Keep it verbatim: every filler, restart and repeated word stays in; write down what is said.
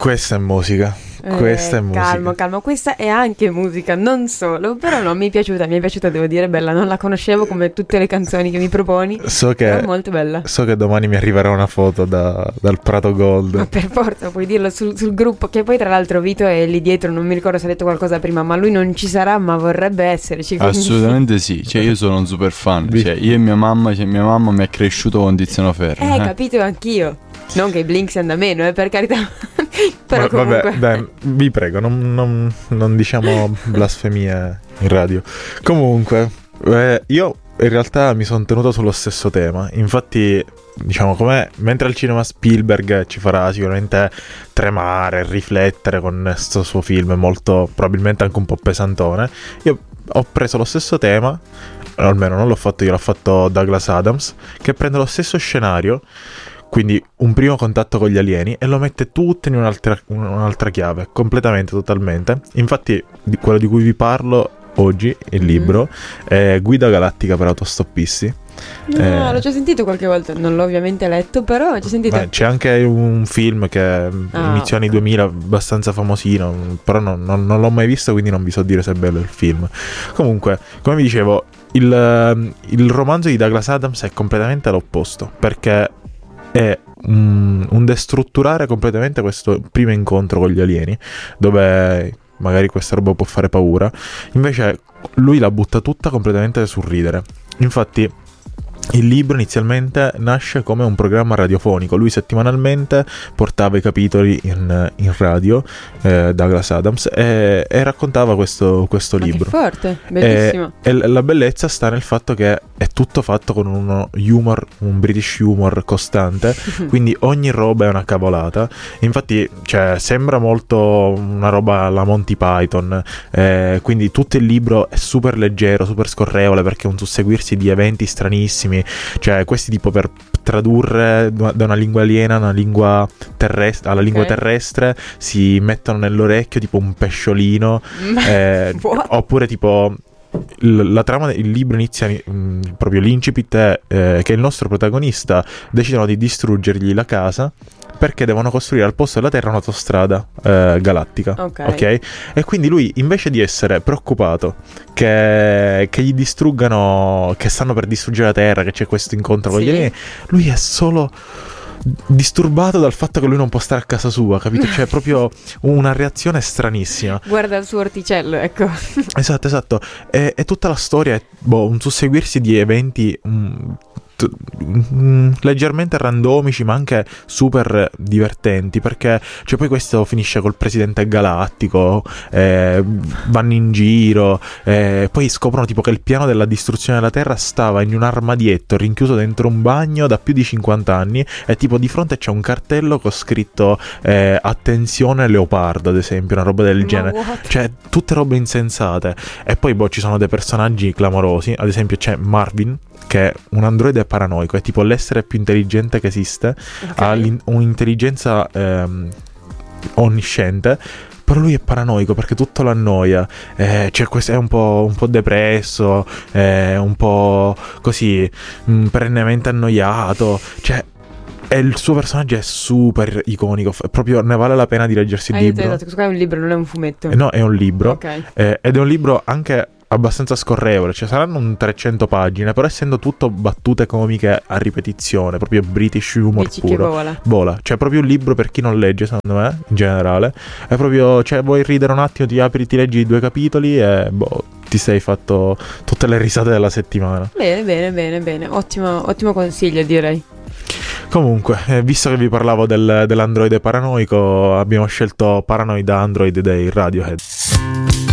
Questa è musica. Questa Eh, è musica. calmo, calmo, questa è anche musica, non solo, però no, mi è piaciuta, mi è piaciuta, devo dire, bella, non la conoscevo come tutte le canzoni che mi proponi, So però è che, molto bella. so che domani mi arriverà una foto da- dal Prato Gold. Ma per forza puoi dirlo sul, sul gruppo, che poi tra l'altro Vito è lì dietro, non mi ricordo se ha detto qualcosa prima, ma lui non ci sarà, ma vorrebbe esserci. quindi- Assolutamente sì, cioè io sono un super fan, Vi- cioè io e mia mamma, cioè mia mamma mi ha cresciuto con Tiziano Ferro. Eh, capito anch'io. Non che i Blink siano da meno, eh, per carità. Però Ma- comunque... Vabbè, dai, vi prego, non, non- non diciamo blasfemie in radio. Comunque, eh, io in realtà mi sono tenuto sullo stesso tema. Infatti, diciamo, come mentre al cinema Spielberg ci farà sicuramente tremare, riflettere con questo suo film molto, probabilmente anche un po' pesantone, io ho preso lo stesso tema, almeno non l'ho fatto io, l'ha fatto Douglas Adams, che prende lo stesso scenario, quindi un primo contatto con gli alieni, e lo mette tutto in un'altra, un'altra chiave, completamente, totalmente. Infatti, di quello di cui vi parlo oggi, il libro, è Guida Galattica per autostoppisti. No, Eh, l'ho già sentito qualche volta, non l'ho ovviamente letto, però ho già sentito. Beh, c'è anche un film che Ah, inizio anni ok. duemila, abbastanza famosino, però non, non- non l'ho mai visto, quindi non vi so dire se è bello il film. Comunque, come vi dicevo, il, il romanzo di Douglas Adams è completamente all'opposto, perché è un, un destrutturare completamente questo primo incontro con gli alieni, dove magari questa roba può fare paura. Invece lui la butta tutta completamente sul ridere. Infatti il libro inizialmente nasce come un programma radiofonico. Lui settimanalmente portava i capitoli in, in radio, eh, Douglas Adams, e, e raccontava questo, questo Ma libro. che forte, bellissimo. E, e la bellezza sta nel fatto che è tutto fatto con uno humor, un British humor costante, quindi ogni roba è una cavolata. Infatti, cioè, sembra molto una roba alla Monty Python, eh, quindi tutto il libro è super leggero, super scorrevole, perché è un susseguirsi di eventi stranissimi, cioè questi tipo per tradurre da una lingua aliena a una lingua terrestre, alla lingua Ok. terrestre, si mettono nell'orecchio tipo un pesciolino, eh, What? oppure tipo l- la trama, il libro inizia, mh, proprio l'incipit è eh, che il nostro protagonista decidono di distruggergli la casa perché devono costruire al posto della Terra un'autostrada eh, galattica. Ok. Ok? E quindi lui, invece di essere preoccupato che, che gli distruggano, che stanno per distruggere la Terra, che c'è questo incontro con Sì. gli alieni, lui è solo disturbato dal fatto che lui non può stare a casa sua, capito? C'è proprio una reazione stranissima. Guarda il suo orticello, ecco. Esatto, esatto. E, e tutta la storia è boh, un susseguirsi di eventi mm, t- mm, leggermente randomici, ma anche super divertenti, perché cioè, poi questo finisce col presidente galattico, eh, vanno in giro, eh, poi scoprono tipo che il piano della distruzione della Terra stava in un armadietto rinchiuso dentro un bagno da più di cinquanta anni, e tipo di fronte c'è un cartello con scritto eh, attenzione leopardo, ad esempio, una roba del Ma genere. what? Cioè, tutte robe insensate. E poi, boh, ci sono dei personaggi clamorosi. Ad esempio, c'è Marvin, che è un androide paranoico. È tipo l'essere più intelligente che esiste. Ok. Ha l'in- un'intelligenza ehm, onnisciente. Però lui è paranoico perché tutto l'annoia. Eh, cioè, questo è un po', un po' depresso. È un po' così, mh, perennemente annoiato. Cioè. E il suo personaggio è super iconico. f- Proprio ne vale la pena di leggersi il Ah, libro. esatto, questo qua è un libro, non è un fumetto. Eh, no, è un libro. Ok. Eh, ed è un libro anche abbastanza scorrevole, cioè saranno un trecento pagine, però essendo tutto battute comiche a ripetizione, proprio British humor Dici che puro. vola. Vola, cioè proprio un libro per chi non legge, secondo me, in generale. È proprio, cioè vuoi ridere un attimo, ti apri, ti leggi i due capitoli e boh, ti sei fatto tutte le risate della settimana. Bene, bene, bene, bene. Ottimo, ottimo consiglio, direi. Comunque, eh, visto che vi parlavo del, dell'androide paranoico, abbiamo scelto Paranoid Android dei Radiohead.